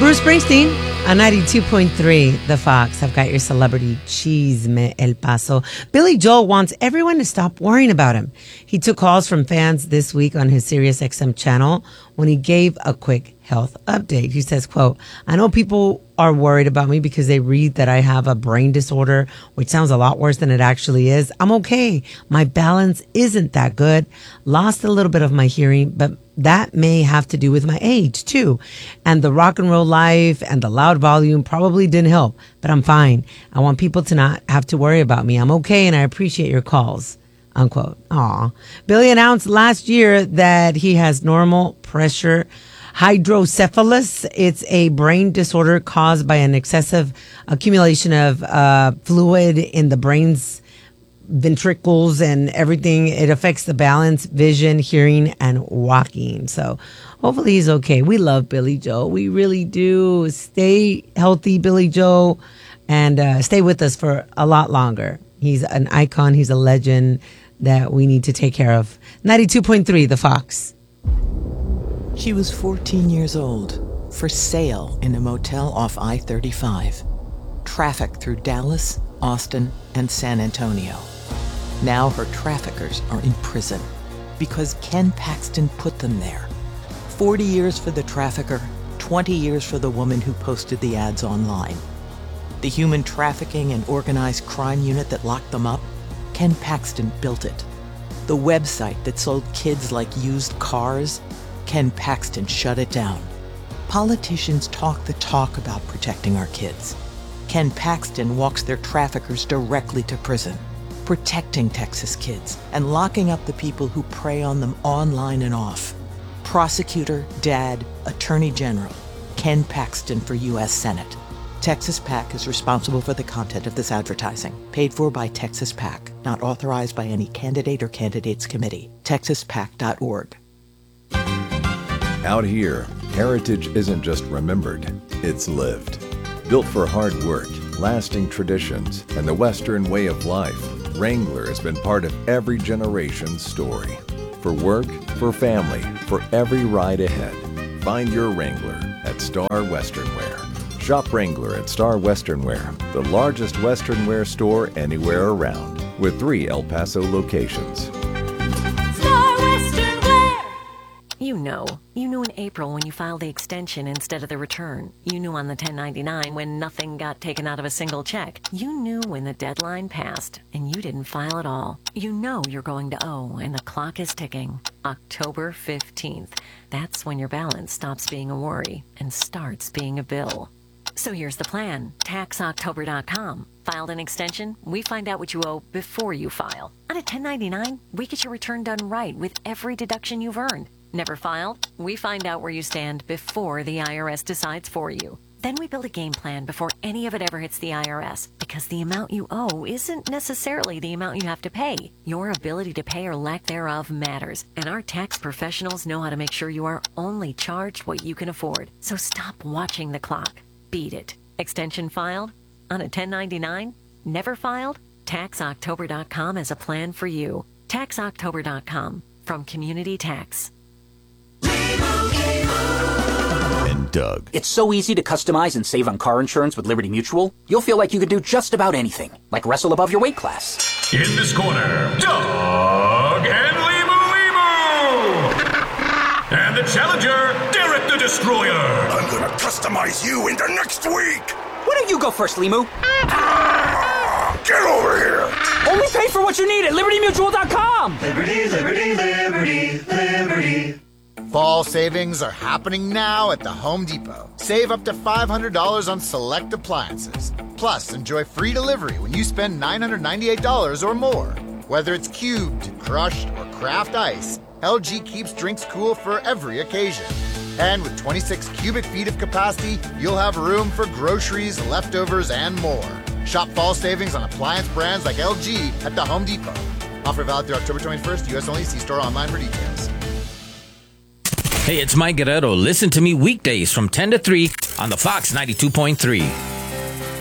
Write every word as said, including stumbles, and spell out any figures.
Bruce Springsteen on ninety-two point three, The Fox. I've got your celebrity chisme, El Paso. Billy Joel wants everyone to stop worrying about him. He took calls from fans this week on his Sirius X M channel when he gave a quick health update. He says, quote, I know people are worried about me because they read that I have a brain disorder, which sounds a lot worse than it actually is. I'm okay. My balance isn't that good. Lost a little bit of my hearing, but that may have to do with my age too. And the rock and roll life and the loud volume probably didn't help, but I'm fine. I want people to not have to worry about me. I'm okay and I appreciate your calls. Unquote. Aw. Billy announced last year that he has normal pressure hydrocephalus. It's a brain disorder caused by an excessive accumulation of uh, fluid in the brain's ventricles and everything. It affects the balance, vision, hearing, and walking. So hopefully he's okay. We love Billy Joel. We really do. Stay healthy, Billy Joel, and uh, stay with us for a lot longer. He's an icon. He's a legend that we need to take care of. ninety-two point three, The Fox. She was fourteen years old, for sale in a motel off I thirty-five. Traffic through Dallas, Austin, and San Antonio. Now her traffickers are in prison because Ken Paxton put them there. forty years for the trafficker, twenty years for the woman who posted the ads online. The human trafficking and organized crime unit that locked them up, Ken Paxton built it. The website that sold kids like used cars, Ken Paxton shut it down. Politicians talk the talk about protecting our kids. Ken Paxton walks their traffickers directly to prison, protecting Texas kids and locking up the people who prey on them online and off. Prosecutor, dad, attorney general, Ken Paxton for U S Senate. Texas PAC is responsible for the content of this advertising. Paid for by Texas PAC, not authorized by any candidate or candidates committee. texas pac dot org. Out here, heritage isn't just remembered, it's lived. Built for hard work, lasting traditions, and the Western way of life, Wrangler has been part of every generation's story. For work, for family, for every ride ahead. Find your Wrangler at Star Western Wear. Shop Wrangler at Star Western Wear, the largest Western wear store anywhere around, with three El Paso locations. You know. You knew in April when you filed the extension instead of the return. You knew on the ten ninety-nine when nothing got taken out of a single check. You knew when the deadline passed and you didn't file at all. You know you're going to owe and the clock is ticking. October fifteenth. That's when your balance stops being a worry and starts being a bill. So here's the plan. tax october dot com. Filed an extension? We find out what you owe before you file. On a ten ninety-nine, we get your return done right with every deduction you've earned. Never filed? We find out where you stand before the I R S decides for you. Then we build a game plan before any of it ever hits the I R S, because the amount you owe isn't necessarily the amount you have to pay. Your ability to pay or lack thereof matters, and our tax professionals know how to make sure you are only charged what you can afford. So stop watching the clock. Beat it. Extension filed? On a ten ninety-nine? Never filed? tax october dot com has a plan for you. tax october dot com from Community Tax. And Doug. It's so easy to customize and save on car insurance with Liberty Mutual. You'll feel like you could do just about anything, like wrestle above your weight class. In this corner, Doug and Limu Limu! And the challenger, Derek the Destroyer! I'm gonna customize you into next week! Why don't you go first, Limu? Ah, get over here! Only pay for what you need at liberty mutual dot com! Liberty, liberty, liberty, liberty. Fall savings are happening now at the Home Depot. Save up to five hundred dollars on select appliances. Plus, enjoy free delivery when you spend nine hundred ninety-eight dollars or more. Whether it's cubed, crushed, or craft ice, L G keeps drinks cool for every occasion. And with twenty-six cubic feet of capacity, you'll have room for groceries, leftovers, and more. Shop fall savings on appliance brands like L G at the Home Depot. Offer valid through October twenty-first, U S only. See store online for details. Hey, it's Mike Guerrero. Listen to me weekdays from ten to three on the Fox ninety-two point three.